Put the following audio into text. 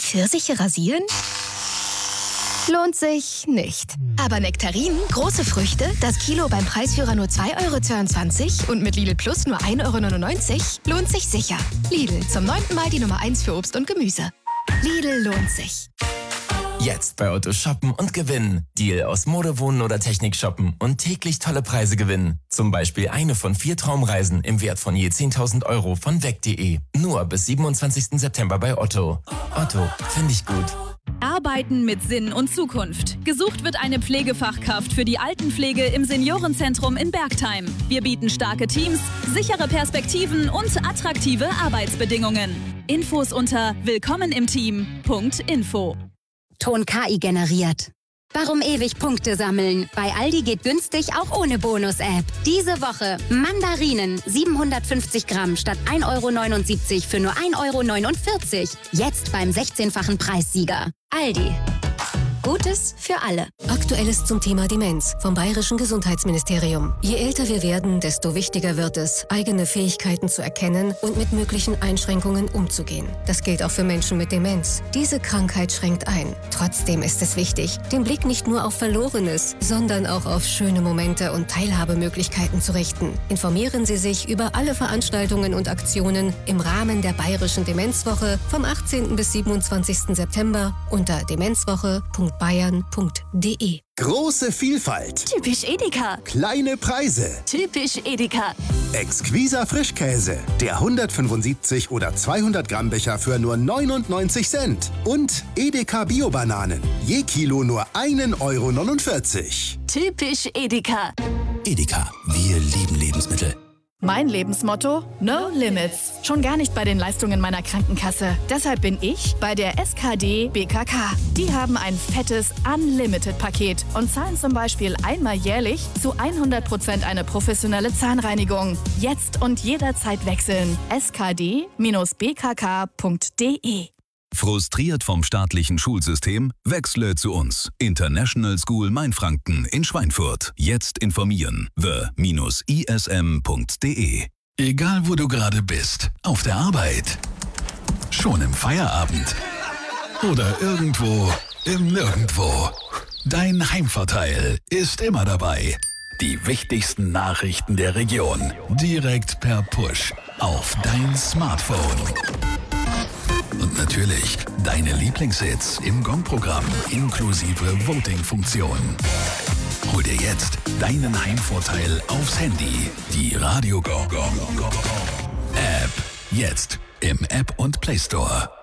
Pfirsiche rasieren? Lohnt sich nicht. Aber Nektarinen, große Früchte, das Kilo beim Preisführer nur 2,22 € und mit Lidl Plus nur 1,99 € lohnt sich sicher. Lidl, zum 9. Mal die Nummer 1 für Obst und Gemüse. Lidl lohnt sich. Jetzt bei Otto shoppen und gewinnen. Deal aus Mode, Wohnen oder Technik shoppen und täglich tolle Preise gewinnen. Zum Beispiel eine von 4 Traumreisen im Wert von je 10.000 € von weg.de. Nur bis 27. September bei Otto. Otto, finde ich gut. Arbeiten mit Sinn und Zukunft. Gesucht wird eine Pflegefachkraft für die Altenpflege im Seniorenzentrum in Bergtheim. Wir bieten starke Teams, sichere Perspektiven und attraktive Arbeitsbedingungen. Infos unter willkommenimteam.info. Ton KI generiert. Warum ewig Punkte sammeln? Bei Aldi geht günstig auch ohne Bonus-App. Diese Woche Mandarinen 750 Gramm statt 1,79 € für nur 1,49 €. Jetzt beim 16-fachen Preissieger. Aldi. Gutes für alle. Aktuelles zum Thema Demenz vom Bayerischen Gesundheitsministerium. Je älter wir werden, desto wichtiger wird es, eigene Fähigkeiten zu erkennen und mit möglichen Einschränkungen umzugehen. Das gilt auch für Menschen mit Demenz. Diese Krankheit schränkt ein. Trotzdem ist es wichtig, den Blick nicht nur auf Verlorenes, sondern auch auf schöne Momente und Teilhabemöglichkeiten zu richten. Informieren Sie sich über alle Veranstaltungen und Aktionen im Rahmen der Bayerischen Demenzwoche vom 18. bis 27. September unter demenzwoche.bayern.de. Große Vielfalt. Typisch Edeka. Kleine Preise. Typisch Edeka. Exquiser Frischkäse. Der 175 oder 200 Gramm Becher für nur 99 Cent. Und Edeka Bio-Bananen. Je Kilo nur 1,49 €. Typisch Edeka. Edeka. Wir lieben Lebensmittel. Mein Lebensmotto? No Limits. Schon gar nicht bei den Leistungen meiner Krankenkasse. Deshalb bin ich bei der SKD BKK. Die haben ein fettes Unlimited-Paket und zahlen zum Beispiel einmal jährlich zu 100% eine professionelle Zahnreinigung. Jetzt und jederzeit wechseln. skd-bkk.de. Frustriert vom staatlichen Schulsystem? Wechsle zu uns. International School Mainfranken in Schweinfurt. Jetzt informieren. the-ism.de. Egal wo du gerade bist. Auf der Arbeit. Schon im Feierabend. Oder irgendwo im Nirgendwo. Dein Heimvorteil ist immer dabei. Die wichtigsten Nachrichten der Region. Direkt per Push. Auf dein Smartphone. Und natürlich deine Lieblingshits im Gong-Programm inklusive Voting-Funktion. Hol dir jetzt deinen Heimvorteil aufs Handy. Die Radio Gong App. Jetzt im App und Play Store.